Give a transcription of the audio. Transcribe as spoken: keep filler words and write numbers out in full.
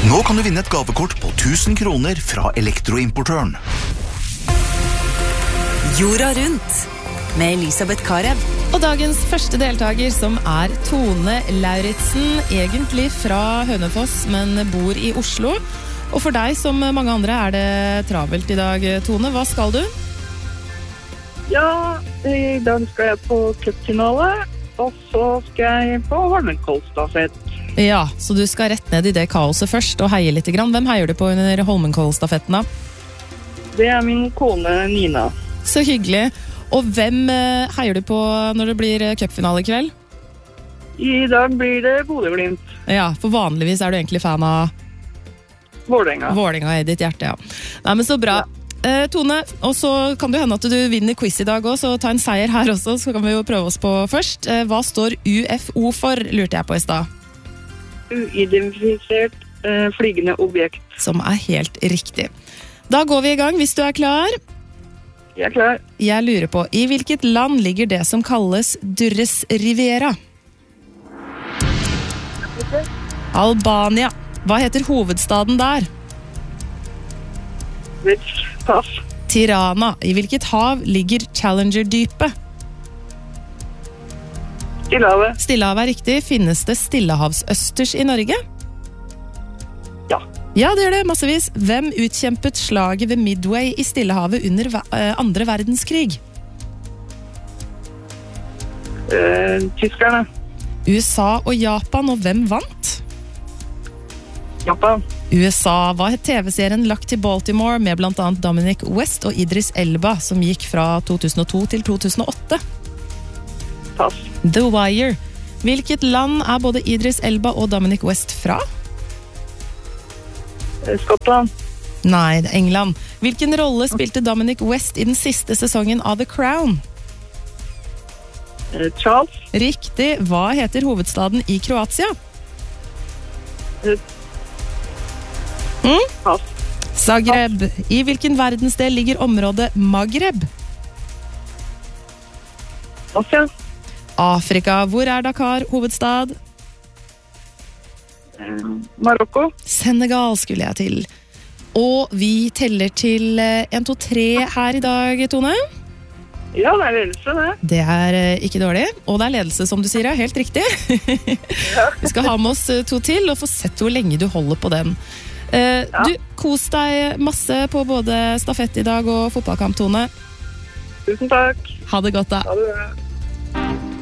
Nå kan du vinne et gavekort på tusen kroner fra elektroimportøren. Jorda rundt med Elisabeth Karev. Og dagens første deltaker som er Tone Lauritsen, egentlig fra Hønefoss, men bor i Oslo. Og for deg som mange andre er det travelt i dag, Tone. Hva skal du? Ja, i dag skal jeg på cupfinale, og så skal jeg på Holmenkollstafett. Ja, så du skal rett ned i det kaoset først og heie litt grann. Hvem heier du på under Holmenkollstafetten da? Det er min kone Nina. Så hyggelig. Og hvem heier du på når det blir cupfinale i kveld? I dag blir det Bodø-Glimt. Ja, for vanligvis er du egentlig fan av Vålerenga. Vålerenga i ditt hjerte, ja. Nei, men så bra. Ja. Eh, Tone, og så kan det hende at du vinner quiz i dag også, så ta en seier her også, så kan vi jo prøve oss på først. Eh, hva står U F O for, lurte jeg på i sted? Uidentifisert eh, flygende objekt. Som er helt riktig. Da går vi i gang, hvis du er klar. Jeg er klar. Jeg lurer på, i hvilket land ligger det som kalles Durres Riviera? Okay. Albania. Hva heter hovedstaden der? Pass. Tirana. I hvilket hav ligger Challenger-dypet? Stillehavet. Stillehavet er riktig. Finnes det stillehavsøsters i Norge? Ja. Ja, det gjør det, massevis. Hvem utkjempet slaget ved Midway i Stillehavet under andre verdenskrig? Uh, tyskerne. U S A og Japan, og hvem vant? Japan. U S A. Hva het T V-serien lagt til Baltimore med blant annet Dominic West og Idris Elba, som gikk fra to tusen og to til to tusen og åtte? Pass. The Wire. Hvilket land er både Idris Elba og Dominic West fra? Skottland. Nei, det er England. Hvilken rolle spilte Dominic West i den siste sesongen av The Crown? Charles. Riktig. Hva heter hovedstaden i Kroatia? Mm? Pass. Zagreb. I hvilken verdensdel ligger området Maghreb? Asia. Afrika. Hvor er Dakar hovedstad? Marokko. Senegal skulle jeg til. Og vi teller til en, to, tre her i dag, Tone. Ja, det er ledelse, det. Det er ikke dårlig. Og det er ledelse, som du sier, ja. Helt riktig. Vi skal ha med oss to til, og få sett hvor lenge du holder på den. Uh, ja. Du, kos deg masse på både stafett i dag og fotballkamp, Tone. Tusen takk. Ha det godt da. Ha det bra.